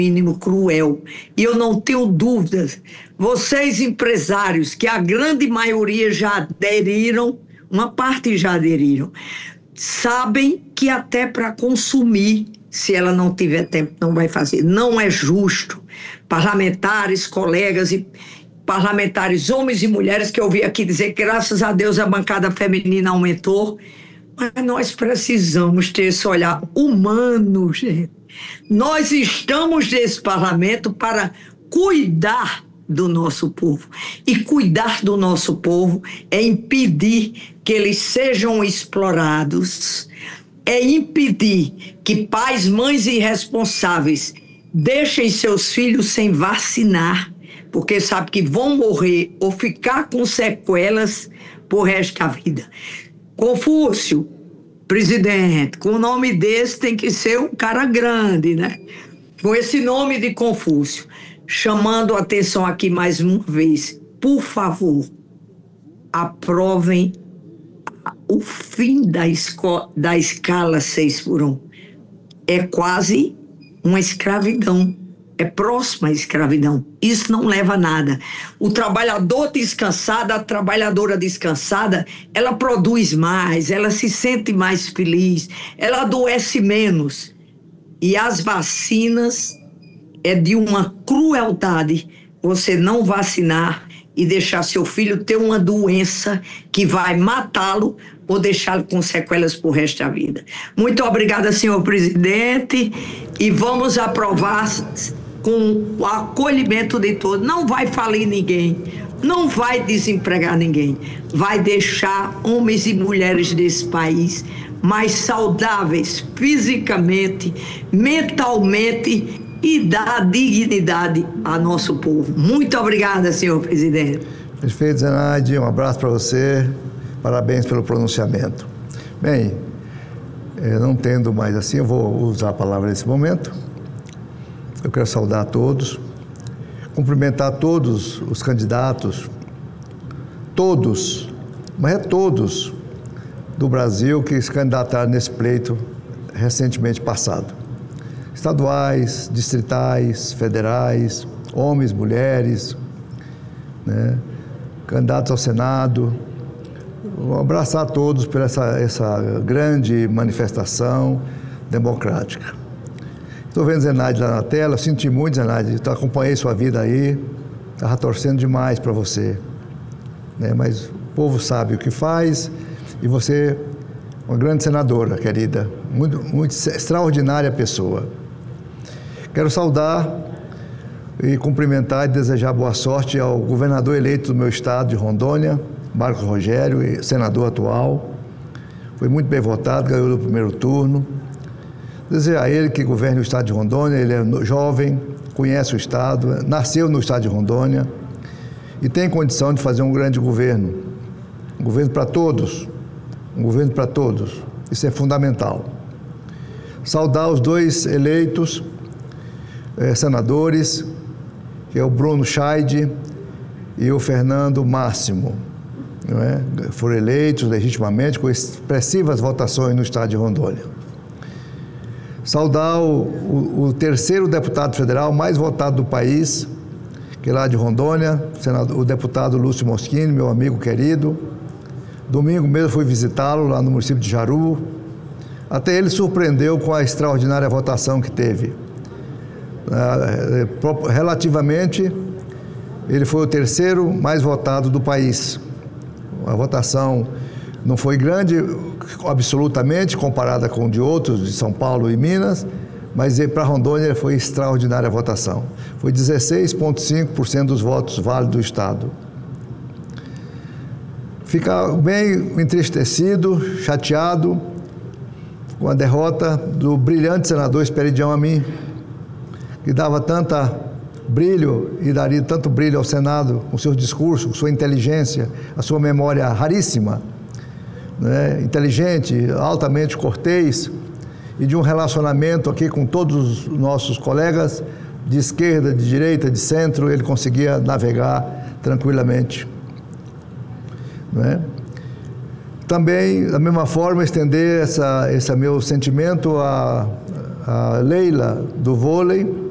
mínimo cruel. E eu não tenho dúvidas, vocês empresários, que a grande maioria já aderiram, uma parte já aderiram, sabem que até para consumir, se ela não tiver tempo, não vai fazer. Não é justo. Parlamentares, colegas e parlamentares, homens e mulheres, que eu ouvi aqui dizer que, graças a Deus, a bancada feminina aumentou, mas nós precisamos ter esse olhar humano, gente. Nós estamos nesse parlamento para cuidar do nosso povo. E cuidar do nosso povo é impedir que eles sejam explorados, é impedir que pais, mães irresponsáveis deixem seus filhos sem vacinar, porque sabe que vão morrer ou ficar com sequelas por resto da vida. Confúcio, presidente, com um nome desse tem que ser um cara grande, né? Com esse nome de Confúcio, chamando a atenção aqui mais uma vez, por favor, aprovem o fim da escala 6x1. É quase uma escravidão, é próxima à escravidão. Isso não leva a nada. O trabalhador descansado, a trabalhadora descansada, ela produz mais, ela se sente mais feliz, ela adoece menos. E as vacinas é de uma crueldade você não vacinar e deixar seu filho ter uma doença que vai matá-lo ou deixá-lo com sequelas por resto da vida. Muito obrigada, senhor presidente, e vamos aprovar com o acolhimento de todos. Não vai falir ninguém, não vai desempregar ninguém, vai deixar homens e mulheres desse país mais saudáveis fisicamente, mentalmente, e dar dignidade ao nosso povo. Muito obrigada, senhor presidente. Perfeito, Zenaide, um abraço para você, parabéns pelo pronunciamento. Bem, não tendo mais assim, eu vou usar a palavra nesse momento. Eu quero saudar a todos, cumprimentar todos os candidatos, todos, mas todos do Brasil que se candidataram nesse pleito recentemente passado. Estaduais, distritais, federais, homens, mulheres, né, candidatos ao Senado. Vou abraçar a todos por essa grande manifestação democrática. Estou vendo Zenaide lá na tela, senti muito, Zenaide, acompanhei sua vida aí, estava torcendo demais para você, né, mas o povo sabe o que faz e você, uma grande senadora, querida, muito extraordinária pessoa. Quero saudar e cumprimentar e desejar boa sorte ao governador eleito do meu estado de Rondônia, Marcos Rogério, senador atual. Foi muito bem votado, ganhou no primeiro turno. Desejar a ele que governe o estado de Rondônia. Ele é jovem, conhece o estado, nasceu no estado de Rondônia e tem condição de fazer um grande governo. Um governo para todos. Um governo para todos. Isso é fundamental. Saudar os dois eleitos senadores, que é o Bruno Scheide e o Fernando Máximo, não é? Foram eleitos legitimamente com expressivas votações no estado de Rondônia. Saudar o terceiro deputado federal mais votado do país, que é lá de Rondônia, o deputado Lúcio Moschini, meu amigo querido. Domingo mesmo fui visitá-lo lá no município de Jaru. Até ele surpreendeu com a extraordinária votação que teve. Relativamente, ele foi o terceiro mais votado do país. A votação não foi grande, absolutamente, comparada com de outros, de São Paulo e Minas, mas para Rondônia foi extraordinária a votação. Foi 16,5% dos votos válidos do estado. Ficar bem entristecido, chateado com a derrota do brilhante senador Esperidião Amin, que dava tanta brilho e daria tanto brilho ao Senado com seus discursos, com sua inteligência, a sua memória raríssima, né? Inteligente, altamente cortês e de um relacionamento aqui com todos os nossos colegas de esquerda, de direita, de centro, ele conseguia navegar tranquilamente, né? Também, da mesma forma, estender esse meu sentimento a Leila do vôlei,